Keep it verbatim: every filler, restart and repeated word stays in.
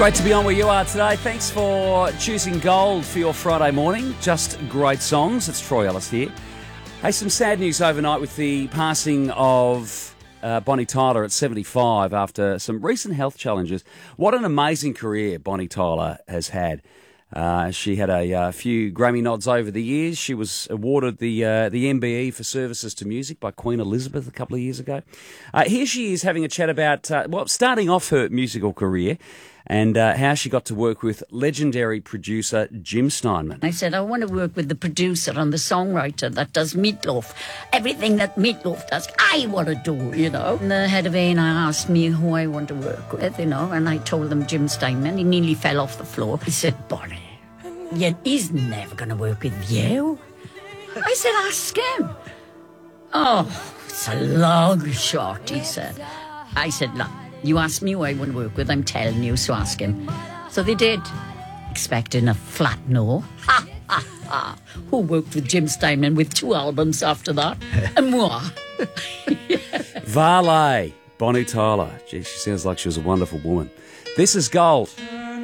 Great to be on where you are today. Thanks for choosing Gold for your Friday morning. Just great songs. It's Troy Ellis here. Hey, some sad news overnight with the passing of uh, Bonnie Tyler at seventy-five after some recent health challenges. What an amazing career Bonnie Tyler has had. Uh, she had a uh, few Grammy nods over the years. She was awarded the uh, the M B E for services to music by Queen Elizabeth a couple of years ago. Uh, here she is having a chat about, uh, well, starting off her musical career and uh, how she got to work with legendary producer Jim Steinman. I said, I want to work with the producer and the songwriter that does Meatloaf. Everything that Meatloaf does, I want to do, you know. And the head of A and R asked me who I want to work with, you know, and I told them Jim Steinman. He nearly fell off the floor. He said, Bonnie, yeah, he's never going to work with you. I said, ask him. Oh, it's a long shot, he said. I said, look, you asked me who I want to work with, I'm telling you, so ask him. So they did, expecting a flat no. Ha, ha, ha. Who worked with Jim Steinman with two albums after that? And moi. Valet, Bonnie Tyler. Gee, she sounds like she was a wonderful woman. This is Gold.